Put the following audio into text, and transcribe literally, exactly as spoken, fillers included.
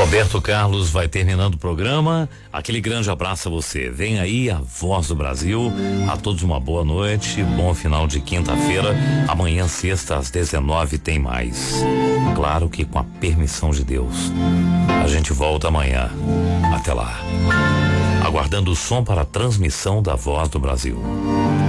Roberto Carlos vai terminando o programa. Aquele grande abraço a você. Vem aí a Voz do Brasil. A todos uma boa noite, bom final de quinta-feira. Amanhã, sexta, às dezenove, tem mais. Claro que com a permissão de Deus. A gente volta amanhã. Até lá. Aguardando o som para a transmissão da Voz do Brasil.